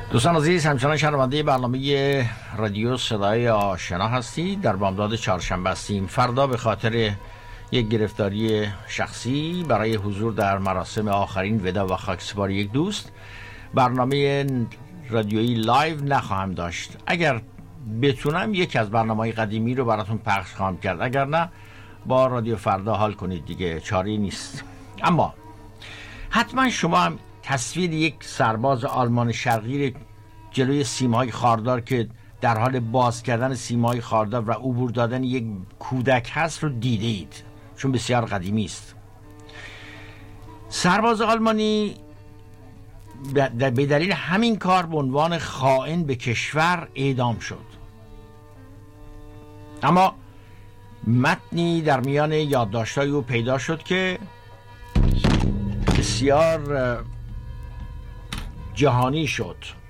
دوستان عزیز، همچنان شنونده برنامه رادیو صدای آشنا هستید. در بامداد چهارشنبه هستیم. فردا به خاطر یک گرفتاری شخصی برای حضور در مراسم آخرین ودا و خاکسپاری یک دوست برنامه رادیویی لایو نخواهم داشت. اگر بتونم یکی از برنامه‌های قدیمی رو براتون پخش خواهم کرد، اگر نه با رادیو فردا حال کنید دیگه، چاری نیست. اما حتما شما هم تصویر یک سرباز آلمان شرقی جلوی سیمای خاردار که در حال باز کردن سیمای خاردار و عبور دادن یک کودک هست رو دیده اید، چون بسیار قدیمی است. سرباز آلمانی به دلیل همین کار به عنوان خائن به کشور اعدام شد. اما متنی در میان یادداشت‌های او پیدا شد که بسیار جهانی شد.